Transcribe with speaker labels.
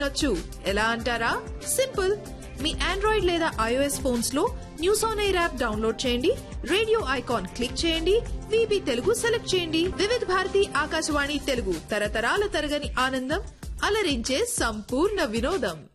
Speaker 1: వినొచ్చు. ఎలా అంటారా? సింపుల్. మీ ఆండ్రాయిడ్ లేదా iOS ఫోన్స్ లో news on air app download చేయండి, రేడియో ఐకాన్ క్లిక్ చేయండి, వీబీ తెలుగు సెలెక్ట్ చేయండి. వివిధ భారతి ఆకాశవాణి తెలుగు, తరతరాల తరగని ఆనందం, అలరించే సంపూర్ణ వినోదం.